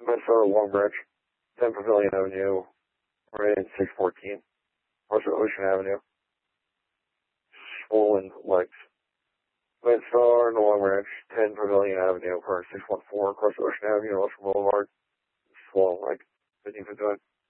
Minnesota Long Branch, 10 Pavilion Avenue, right in 614. Across Ocean Avenue. Swollen legs. Minnesota Long Branch, 10 Pavilion Avenue, car 614, across Ocean Avenue, Ocean Boulevard. Swollen leg. 1551.